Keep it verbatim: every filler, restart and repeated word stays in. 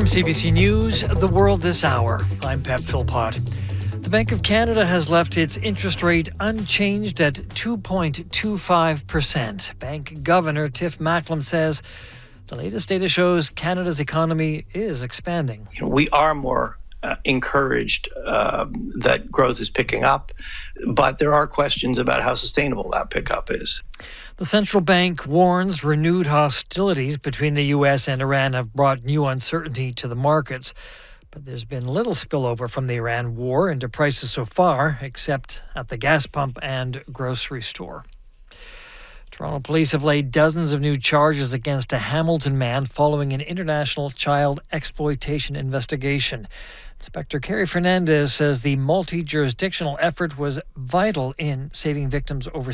C B C News, The World This Hour. I'm Pep Philpott. The Bank of Canada has left its interest rate unchanged at two point two five percent. Bank Governor Tiff Macklem says the latest data shows Canada's economy is expanding. You know, we are more uh, encouraged uh, that growth is picking up, but there are questions about how sustainable that pickup is. The central bank warns renewed hostilities between the U S and Iran have brought new uncertainty to the markets. But there's been little spillover from the Iran war into prices so far, except at the gas pump and grocery store. Toronto police have laid dozens of new charges against a Hamilton man following an international child exploitation investigation. Inspector Kerry Fernandez says the multi-jurisdictional effort was vital in saving victims over